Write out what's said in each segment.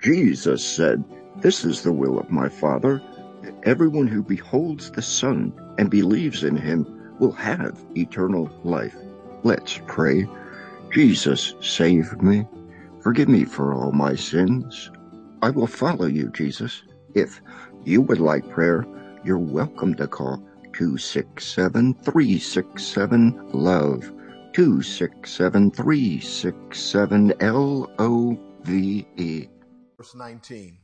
Jesus said, "This is the will of my Father, that everyone who beholds the Son and believes in him will have eternal life." Let's pray. Jesus, save me. Forgive me for all my sins. I will follow you, Jesus. If you would like prayer, you're welcome to call 267-367-LOVE, 267-367-LOVE. Verse 19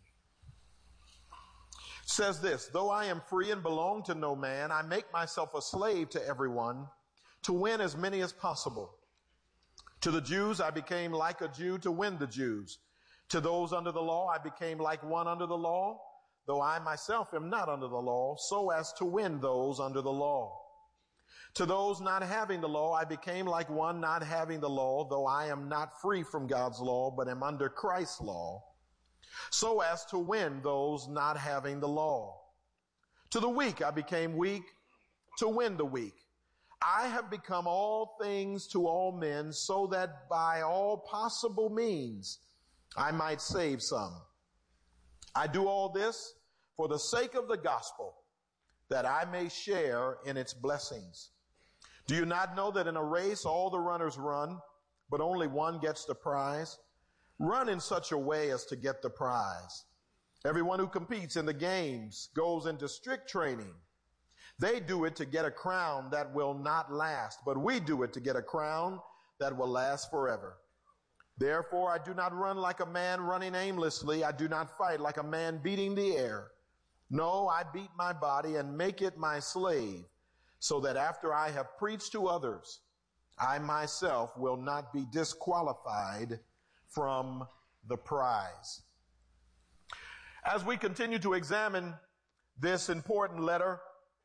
says this, "Though I am free and belong to no man, I make myself a slave to everyone to win as many as possible. To the Jews, I became like a Jew to win the Jews. To those under the law, I became like one under the law, though I myself am not under the law, so as to win those under the law. To those not having the law, I became like one not having the law, though I am not free from God's law, but am under Christ's law, so as to win those not having the law. To the weak, I became weak to win the weak. I have become all things to all men, so that by all possible means I might save some. I do all this for the sake of the gospel, that I may share in its blessings. Do you not know that in a race all the runners run, but only one gets the prize? Run in such a way as to get the prize. Everyone who competes in the games goes into strict training. They do it to get a crown that will not last, but we do it to get a crown that will last forever. Therefore, I do not run like a man running aimlessly. I do not fight like a man beating the air. No, I beat my body and make it my slave, so that after I have preached to others, I myself will not be disqualified from the prize." As we continue to examine this important letter,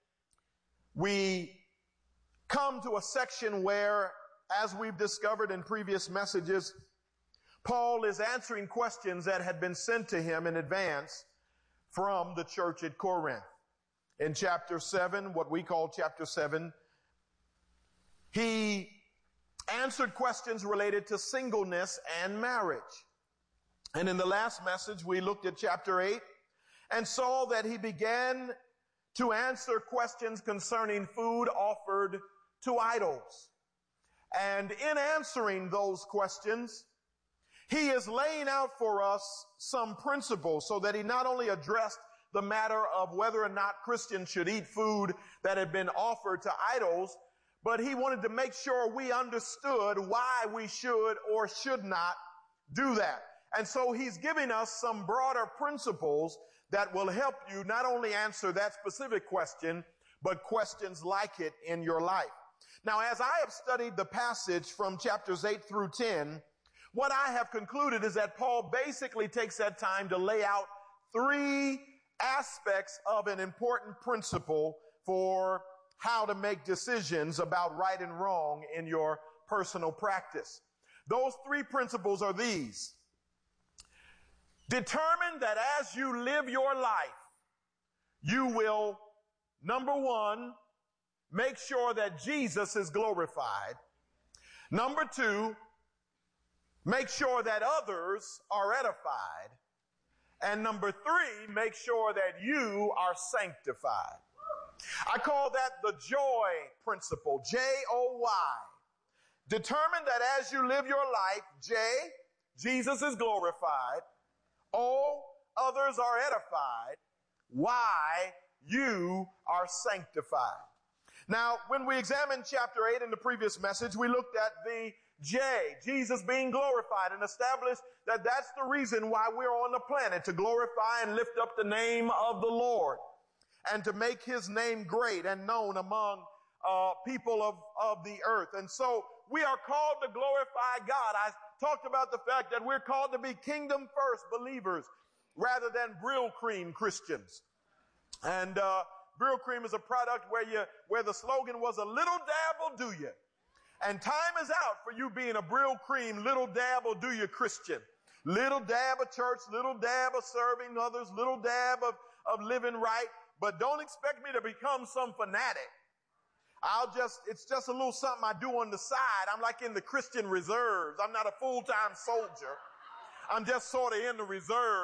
we come to a section where, as we've discovered in previous messages, Paul is answering questions that had been sent to him in advance from the church at Corinth. In chapter 7, what we call chapter 7, he answered questions related to singleness and marriage. And in the last message, we looked at chapter 8 and saw that he began to answer questions concerning food offered to idols. And in answering those questions, he is laying out for us some principles so that he not only addressed the matter of whether or not Christians should eat food that had been offered to idols, but he wanted to make sure we understood why we should or should not do that. And so he's giving us some broader principles that will help you not only answer that specific question, but questions like it in your life. Now, as I have studied the passage from chapters 8 through 10, what I have concluded is that Paul basically takes that time to lay out three aspects of an important principle for how to make decisions about right and wrong in your personal practice. Those three principles are these. Determine that as you live your life, you will, number one, make sure that Jesus is glorified. Number two, make sure that others are edified. And number three, make sure that you are sanctified. I call that the joy principle, J-O-Y. Determine that as you live your life, J, Jesus is glorified. O, others are edified. Y, you are sanctified. Now, when we examined chapter 8 in the previous message, we looked at the J, Jesus being glorified, and established that that's the reason why we're on the planet, to glorify and lift up the name of the Lord and to make his name great and known among people of the earth. And so we are called to glorify God. I talked about the fact that we're called to be kingdom first believers rather than Brylcreem Christians. And Brylcreem is a product where the slogan was, "A little dab will do you." And time is out for you being a Brylcreem, little dab will do you Christian. Little dab of church, little dab of serving others, little dab of living right. But don't expect me to become some fanatic. It's just a little something I do on the side. I'm like in the Christian reserves. I'm not a full-time soldier. I'm just sort of in the reserve.